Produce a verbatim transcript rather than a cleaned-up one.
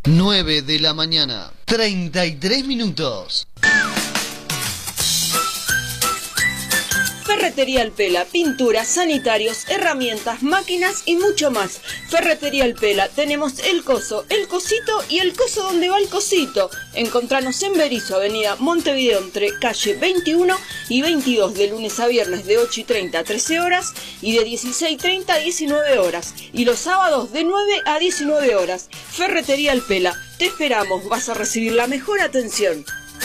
nueve de la mañana, treinta y tres minutos. Ferretería El Pela, pinturas, sanitarios, herramientas, máquinas y mucho más. Ferretería El Pela, tenemos el coso, el cosito y el coso donde va el cosito. Encontranos en Berisso, avenida Montevideo, entre calle veintiuno y veintidós, de lunes a viernes de ocho y treinta a trece horas y de dieciséis y treinta a diecinueve horas. Y los sábados de nueve a diecinueve horas. Ferretería El Pela, te esperamos, vas a recibir la mejor atención.